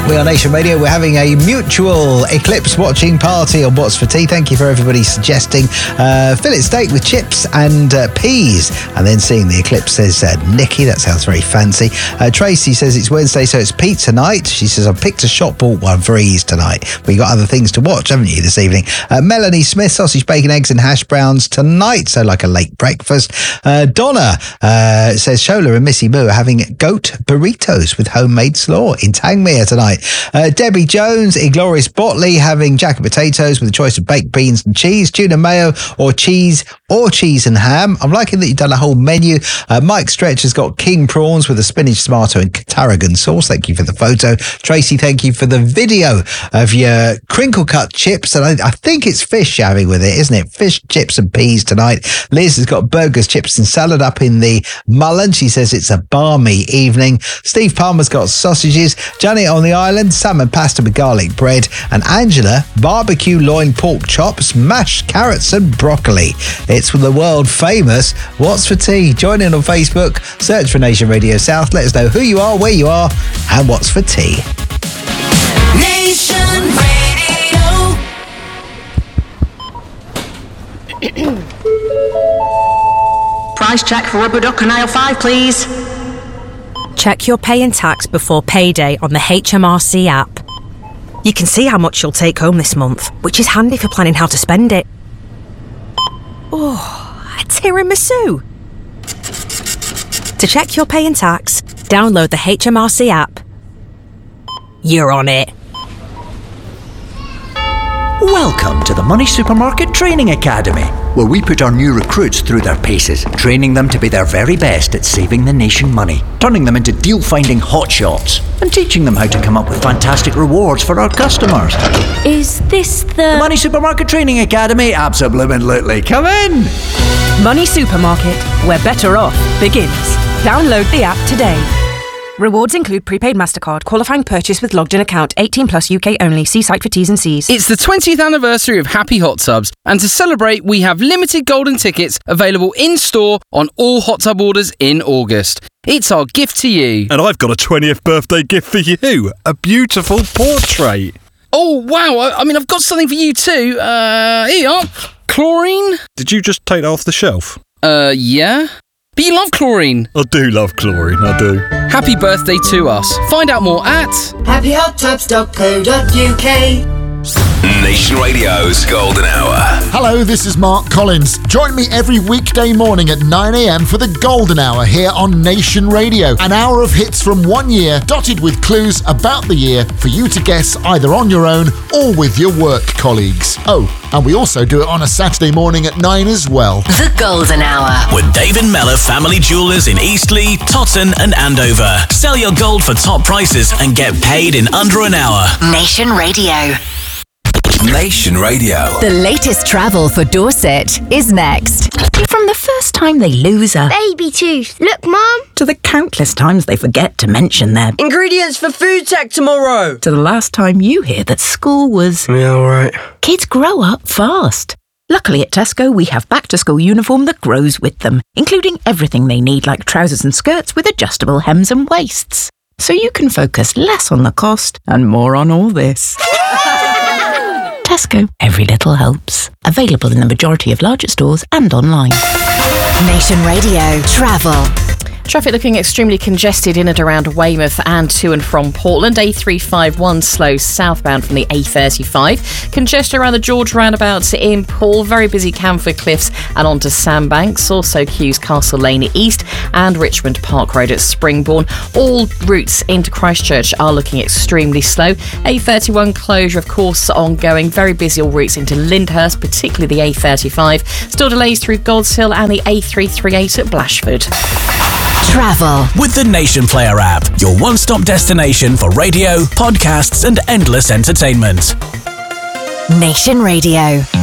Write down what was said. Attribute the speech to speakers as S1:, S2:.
S1: We are Nation Radio. We're having a mutual eclipse watching party on What's for Tea. Thank you for everybody suggesting fillet steak with chips and peas. And then seeing the eclipse, says Nikki. That sounds very fancy. Tracy says it's Wednesday, so it's pizza night. She says, I've picked a shop bought one for ease tonight. Well, you got other things to watch, haven't you, this evening? Melanie Smith, sausage, bacon, eggs and hash browns tonight, so like a late breakfast. Donna says Shola and Missy Moo are having goat burritos with homemade slaw in Tangmere tonight. Debbie Jones, Inglorious Botley, having jacket potatoes with a choice of baked beans and cheese, tuna mayo or cheese and ham. I'm liking that you've done a whole menu. Mike Stretch has got king prawns with a spinach, tomato and tarragon sauce. Thank you for the photo. Tracy, thank you for the video of your crinkle cut chips, and I think it's fish you're having with it, isn't it? Fish, chips and peas tonight. Liz has got burgers, chips and salad up in the Mullen. She says it's a balmy evening. Steve Palmer's got sausages. Janet on the island, salmon pasta with garlic bread. And Angela, barbecue loin pork chops, mashed carrots and broccoli. It's from the world famous What's for Tea. Join in on Facebook, search for Nation Radio South. Let us know who you are, where you are and what's for tea.
S2: Nation Radio.
S3: Price check for rubber duck on aisle 5, please.
S4: Check your pay and tax before payday on the HMRC app. You can see how much you'll take home this month, which is handy for planning how to spend it. Oh, a tiramisu. To check your pay and tax, download the HMRC app. You're on it.
S5: Welcome to the Money Supermarket Training Academy, where we put our new recruits through their paces, training them to be their very best at saving the nation money, turning them into deal-finding hotshots, and teaching them how to come up with fantastic rewards for our customers.
S4: Is this
S5: The Money Supermarket Training Academy? Absolutely. Come in!
S4: Money Supermarket, where better off begins. Download the app today. Rewards include prepaid MasterCard, qualifying purchase with logged-in account, 18 plus UK only. See site for T's and C's.
S6: It's the 20th anniversary of Happy Hot Tubs, and to celebrate, we have limited golden tickets available in-store on all hot tub orders in August. It's our gift to you.
S7: And I've got a 20th birthday gift for you, a beautiful portrait.
S6: Oh, wow, I mean, I've got something for you too. Here you are. Chlorine?
S7: Did you just take that off the shelf?
S6: Yeah. But you love chlorine.
S7: I do love chlorine, I do.
S6: Happy birthday to us. Find out more at
S2: happyhottubs.co.uk.
S8: Nation Radio's Golden Hour.
S9: Hello, this is Mark Collins. Join me every weekday morning at 9 a.m. for the Golden Hour here on Nation Radio. An hour of hits from 1 year, dotted with clues about the year for you to guess either on your own or with your work colleagues. Oh, and we also do it on a Saturday morning at 9 as well.
S2: The Golden Hour.
S8: With David Mellor Family Jewellers in Eastleigh, Totton and Andover. Sell your gold for top prices and get paid in under an hour.
S2: Nation Radio.
S8: Nation Radio.
S10: The latest travel for Dorset is next.
S11: From the first time they lose a
S12: baby tooth. Look, Mum.
S11: To the countless times they forget to mention their
S13: ingredients for food tech tomorrow.
S11: To the last time you hear that school was...
S13: Yeah, all right.
S11: Kids grow up fast. Luckily at Tesco, we have back-to-school uniform that grows with them, including everything they need like trousers and skirts with adjustable hems and waists. So you can focus less on the cost and more on all this. Tesco, every little helps. Available in the majority of larger stores and online.
S10: Nation Radio Travel.
S14: Traffic looking extremely congested in and around Weymouth and to and from Portland. A351 slow southbound from the A35. Congestion around the George roundabouts in Poole. Very busy Camford Cliffs and onto Sandbanks. Also queues Castle Lane East and Richmond Park Road at Springbourne. All routes into Christchurch are looking extremely slow. A31 closure, of course, ongoing. Very busy all routes into Lyndhurst, particularly the A35. Still delays through God's Hill and the A338 at Blashford.
S10: Travel.
S8: With the Nation Player app, your one-stop destination for radio, podcasts and endless entertainment.
S10: Nation Radio.